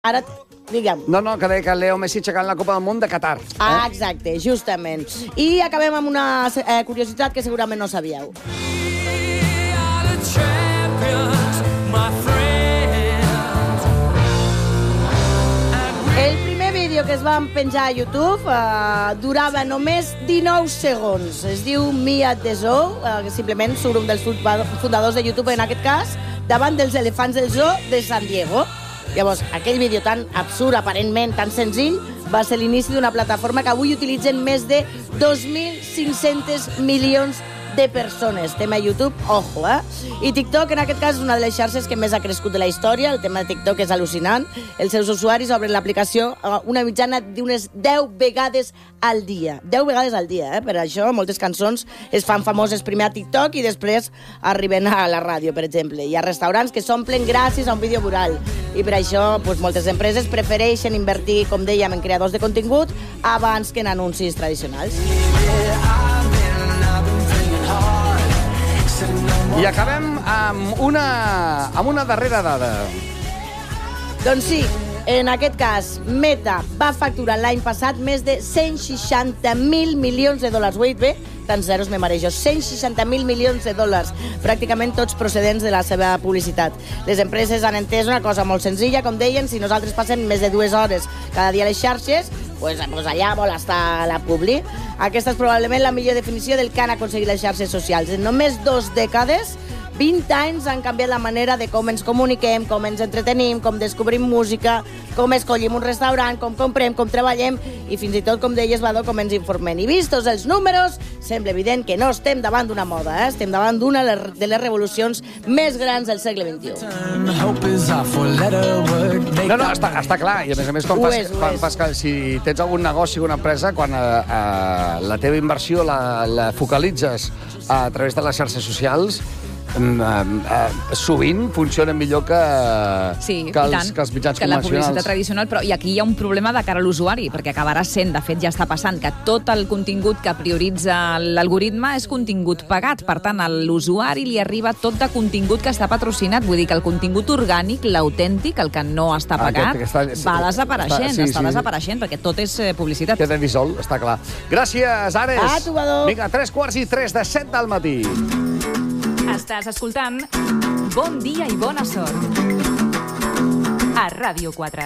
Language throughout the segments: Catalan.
Ara, digue'm. No, que deia que Leo Messi aixecant la Copa del Món de Qatar. Ah, exacte, justament. I acabem amb una curiositat que segurament no sabíeu. El primer vídeo que es van penjar a YouTube durava només 19 segons. Es diu Me at the Zoo, que simplement surt un dels fundadors de YouTube, en aquest cas, davant dels elefants del zoo de San Diego. Llavors, aquell vídeo tan absurd, aparentment tan senzill, va ser l'inici d'una plataforma que avui utilitzen més de 2.500 milions de persones. Tema YouTube, ojo, I TikTok, en aquest cas, és una de les xarxes que més ha crescut de la història. El tema de TikTok és al·lucinant. Els seus usuaris obren l'aplicació una mitjana d'unes 10 vegades al dia. 10 vegades al dia, Per això, moltes cançons es fan famoses primer a TikTok i després arriben a la ràdio, per exemple. Hi ha restaurants que s'omplen gràcies a un vídeo viral. I per això, moltes empreses prefereixen invertir, com dèiem, en creadors de contingut abans que en anuncis tradicionals. I acabem amb una darrera dada. Doncs sí, en aquest cas, Meta va facturar l'any passat més de 160.000 milions de dòlars. Ho he dit bé? Tants zeros me marejo. 160.000 milions de dòlars, pràcticament tots procedents de la seva publicitat. Les empreses han entès una cosa molt senzilla, com deien, si nosaltres passem més de 2 hores cada dia a les xarxes, pues allà vol estar la publi. Aquesta és probablement la millor definició del que han aconseguit les xarxes socials. En només 2 dècades, 20 anys han canviat la manera de com ens comuniquem, com ens entretenim, com descobrim música, com escollim un restaurant, com comprem, com treballem i fins i tot, com deies, Badó, com ens informem. I vistos els números, sembla evident que no estem davant d'una moda, Estem davant d'una de les revolucions més grans del segle XXI. No, està clar. I a més, quan fas que si tens algun negoci o una empresa, quan la teva inversió la focalitzes a través de les xarxes socials, sovint funcionen millor que els mitjans que la convencionals. publicitat tradicional, però i aquí hi ha un problema de cara a l'usuari, perquè acabarà sent, de fet ja està passant, que tot el contingut que prioritza l'algoritme és contingut pagat. Per tant, a l'usuari li arriba tot de contingut que està patrocinat. Vull dir que el contingut orgànic, l'autèntic, el que no està pagat, va desapareixent, està desapareixent, perquè tot és publicitat. Queda dissolt, està clar. Gràcies, Ares. A tu, Badó. Vinga, 3:45 de 7 del matí. Estàs escoltant Bon dia i bona sort a Ràdio 4.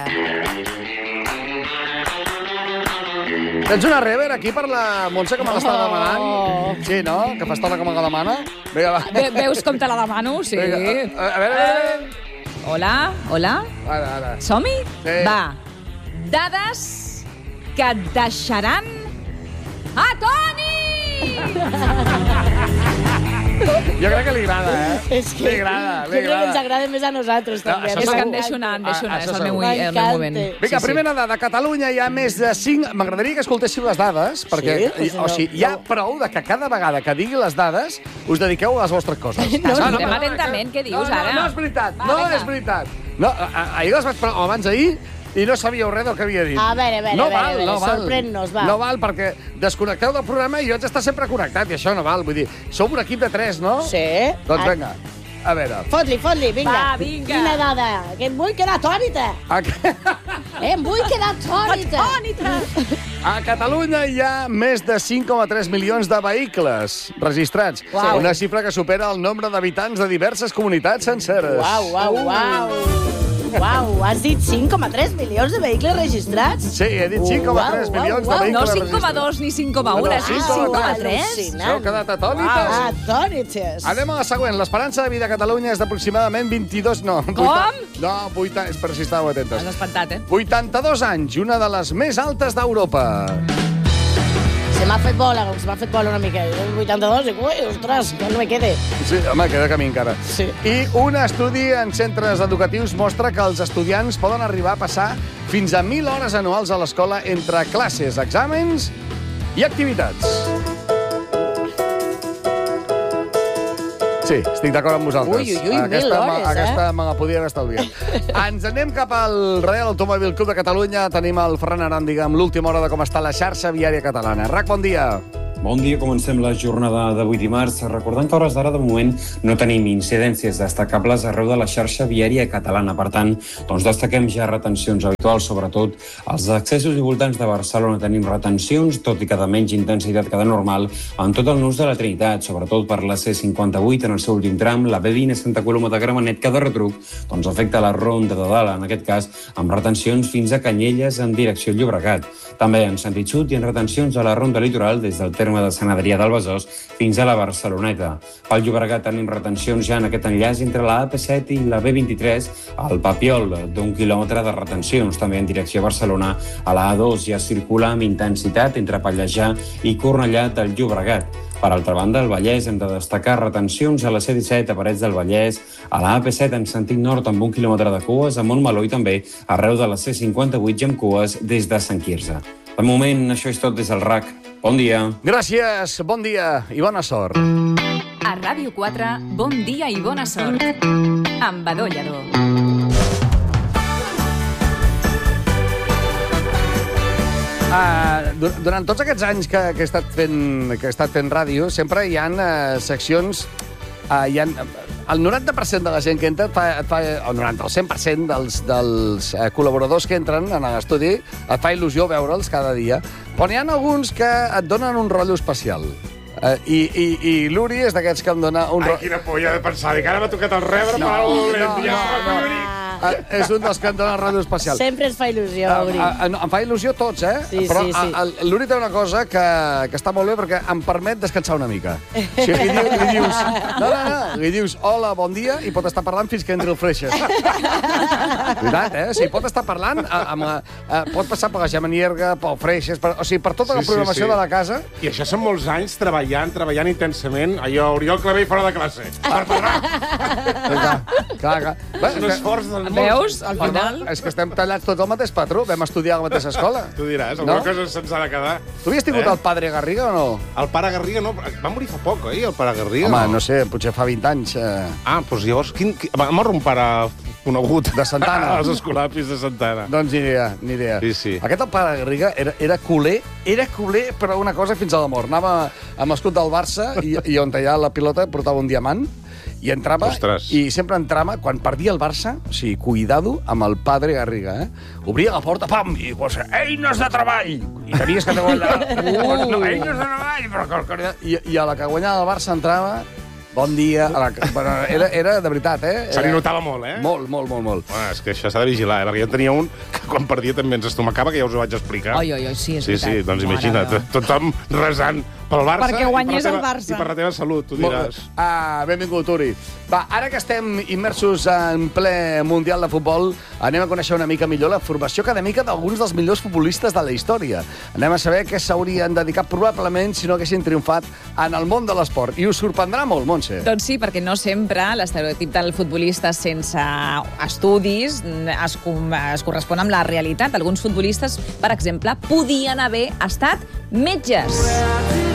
Tens una rever aquí per la Montse que me l'està demanant? Sí, no? Que fa estona que me la demana? Vinga, va. Veus com te la demano? Sí. Vinga, a veure. Hola? Ara. Som-hi? Sí. Va. Dades que et deixaran atònit! Jo crec que li agrada, És que Li agrada. jo crec que ens agrada més a nosaltres, també. això És que segur. em deixo anar, és el meu M'encanta. moment. Vinga, primera dada. A Catalunya hi ha més de 5... M'agradaria que escoltéssiu les dades, perquè hi ha prou de que cada vegada que digui les dades us dediqueu a les vostres coses. Escoltem atentament, què dius ara? No és veritat, Va, és veritat. No, ahir les vaig provar, abans d'ahir, i no sabíeu res del que havia dit. A veure, sorprèn-nos, va. No val, perquè desconnecteu del programa i jo haig d'estar sempre connectat, i això no val. Vull dir, som un equip de 3, no? Sí. Doncs vinga, a veure. Fot-li, vinga. Va, vinga. Quina dada, que em vull quedar atònita. Em vull quedar atònita. A Catalunya hi ha més de 5,3 milions de vehicles registrats. Uau. Una xifra que supera el nombre d'habitants de diverses comunitats senceres. Uau, has dit 5,3 milions de vehicles registrats? Sí, he dit 5,3 milions de No vehicles 5,2 ni 5,1, és 5,3. Heu quedat atònites? Atònites. Anem a la següent. L'esperança de vida a Catalunya és d'aproximadament 22... No, Com? No, 8 anys, per si estàveu atentes. Has espantat, 82 anys, una de les més altes d'Europa. Se m'ha fet bola una mica. 82, dic, ui, ostres, que no me quede. Sí, home, queda camí encara. Sí. I un estudi en centres educatius mostra que els estudiants poden arribar a passar fins a 1.000 hores anuals a l'escola entre classes, exàmens i activitats. Sí, estic d'acord amb vosaltres. Ui, 1.000 hores, Aquesta me la podia haver estalviat. Ens anem cap al Real Automòbil Club de Catalunya. Tenim el Ferran Aran, digue'm, l'última hora de com està la xarxa viària catalana. RAC, bon dia. Bon dia, comencem la jornada d'avui dimarts. Recordant que a hores d'ara, de moment, no tenim incidències destacables arreu de la xarxa viària catalana. Per tant, destaquem ja retencions habituals, sobretot als accessos i voltants de Barcelona. Tenim retencions, tot i que de menys intensitat que de normal, en tot el nus de la Trinitat, sobretot per la C58 en el seu últim tram, la B20 a Santa Coloma de Gramenet, que de retruc afecta la ronda de dalt, en aquest cas amb retencions fins a Canyelles en direcció a Llobregat. També en sentit sud hi ha retencions a la ronda litoral des del terme de Sant Adrià del Besòs fins a la Barceloneta. Pel Llobregat tenim retencions ja en aquest enllaç entre la AP7 i la B23 al Papiol, d'1 quilòmetre de retencions. També en direcció a Barcelona, a la A2 ja circula amb intensitat entre Pallejà i Cornellà del Llobregat. Per altra banda, al Vallès hem de destacar retencions a la C17 a Parets del Vallès, a la AP7 en sentit nord amb 1 quilòmetre de cues, a Montmeló i també arreu de la C58 i amb cues des de Sant Quirze. De moment, això és tot des del RAC. Bon dia. Gràcies, bon dia i bona sort. A Ràdio 4, bon dia i bona sort. Amb Badó Lledó. Durant tots aquests anys que he estat fent ràdio, sempre hi ha seccions... El 90% de la gent que entra, el 100% dels col·laboradors que entren en l'estudi, et fa il·lusió veure'ls cada dia. Però n'hi ha alguns que et donen un rotllo especial. I l'Uri és d'aquests que em dona un rotllo... Ai, quina polla de pensar. Dic, ara m'ha tocat el rebre, no. És un dels que em dona rotllo especial. Sempre ens fa il·lusió, Uri. Em fa il·lusió tots, Sí, però sí. l'Uri té una cosa que està molt bé perquè em permet descansar una mica. O sigui, li dius hola, bon dia, i pot estar parlant fins que entri el Freixes. Veritat, Sí, pot estar parlant, pot passar per la Gemma Nierga, pel Freixes, per tota la programació de la casa. I això són molts anys treballant intensament, allò, Oriol Clavell fora de classe. Per parlar. Clar. És un esforç del Veus, al final... És que estem tallats tots al mateix patró. Vam estudiar a la mateixa escola. Tu diràs, alguna cosa se'ns ha de quedar. Tu havies tingut el Padre Garriga o no? El pare Garriga no, va morir fa poc, el pare Garriga. Home, no sé, potser fa 20 anys. Doncs llavors, va morir un pare conegut. De Santana. Als escolapis de Santana. Doncs ni idea. Sí. Aquest el pare Garriga era culer, però una cosa fins a la mort. Anava amb l'escut del Barça i on hi ha la pilota portava un diamant i entrava, i sempre entrava, quan perdia el Barça, o sigui, cuidado amb el Padre Garriga, Obria la porta, pam, i posa, eines de treball! I tenies que guanyar. No, eines de treball! I a la que guanyava el Barça entrava, bon dia. Era de veritat, Se li notava molt, Molt. Bueno, és que això s'ha de vigilar, perquè jo tenia un que quan perdia també ens estomacava, que ja us ho vaig explicar. Oi, sí, és veritat. Sí, doncs imagina't, tothom resant pel Barça perquè guanyés el Barça. I per la teva salut, tu diràs. Benvingut, Uri. Va, ara que estem immersos en ple Mundial de Futbol, anem a conèixer una mica millor la formació acadèmica d'alguns dels millors futbolistes de la història. Anem a saber què s'haurien dedicat probablement si no haguessin triomfat en el món de l'esport. I us sorprendrà molt, Montse. Doncs sí, perquè no sempre l'estereotip del futbolista sense estudis es correspon amb la realitat. Alguns futbolistes, per exemple, podien haver estat metges.